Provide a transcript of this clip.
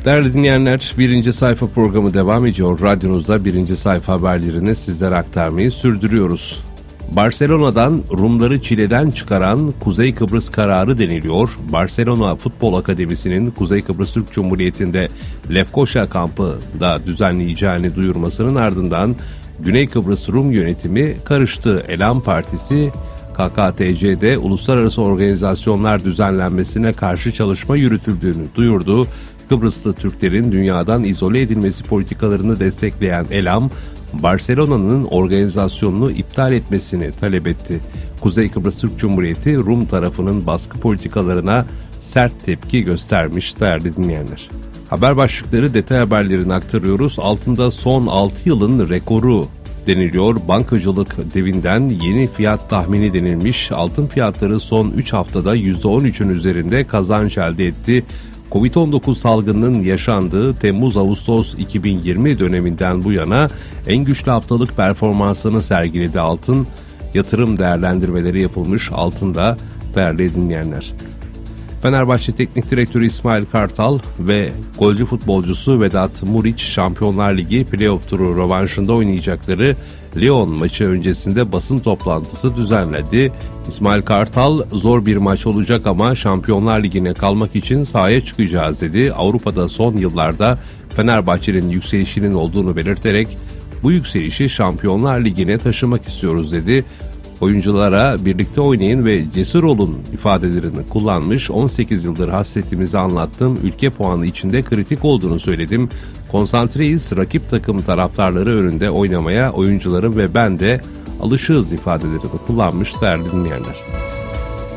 Değerli dinleyenler, Birinci Sayfa programı devam ediyor. Radyonuzda Birinci Sayfa haberlerini sizlere aktarmayı sürdürüyoruz. Barcelona'dan Rumları çileden çıkaran Kuzey Kıbrıs kararı deniliyor. Barcelona Futbol Akademisi'nin Kuzey Kıbrıs Türk Cumhuriyeti'nde Lefkoşa kampında düzenleyeceğini duyurmasının ardından Güney Kıbrıs Rum yönetimi karıştı. Elan Partisi, KKTC'de uluslararası organizasyonlar düzenlenmesine karşı çalışma yürütüldüğünü duyurdu. Kıbrıslı Türklerin dünyadan izole edilmesi politikalarını destekleyen Elam, Barcelona'nın organizasyonunu iptal etmesini talep etti. Kuzey Kıbrıs Türk Cumhuriyeti, Rum tarafının baskı politikalarına sert tepki göstermiş değerli dinleyenler. Haber başlıkları, detay haberlerini aktarıyoruz. Altında son 6 yılın rekoru deniliyor. Bankacılık devinden yeni fiyat tahmini denilmiş. Altın fiyatları son 3 haftada %13'ün üzerinde kazanç elde etti. Covid-19 salgınının yaşandığı Temmuz-Ağustos 2020 döneminden bu yana en güçlü haftalık performansını sergiledi altın. Yatırım değerlendirmeleri yapılmış altında değerli dinleyenler. Fenerbahçe Teknik Direktörü İsmail Kartal ve golcü futbolcusu Vedat Muriç Şampiyonlar Ligi playoff turu rövanşında oynayacakları Lyon maçı öncesinde basın toplantısı düzenledi. İsmail Kartal, zor bir maç olacak ama Şampiyonlar Ligi'ne kalmak için sahaya çıkacağız dedi. Avrupa'da son yıllarda Fenerbahçe'nin yükselişinin olduğunu belirterek bu yükselişi Şampiyonlar Ligi'ne taşımak istiyoruz dedi. Oyunculara birlikte oynayın ve cesur olun ifadelerini kullanmış. 18 yıldır hasretimizi anlattım. Ülke puanı içinde kritik olduğunu söyledim. Konsantreyiz, rakip takım taraftarları önünde oynamaya oyuncularım ve ben de alışığız ifadelerini kullanmış değerli dinleyenler.